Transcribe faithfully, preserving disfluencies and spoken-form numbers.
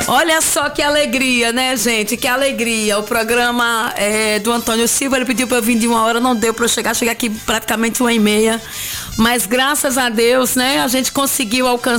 Olha só que alegria, né, gente? Que alegria. O programa é, do Antônio Silva, ele pediu para eu vir de uma hora, não deu para eu chegar. Cheguei aqui praticamente uma e meia. Mas graças a Deus, né, a gente conseguiu alcançar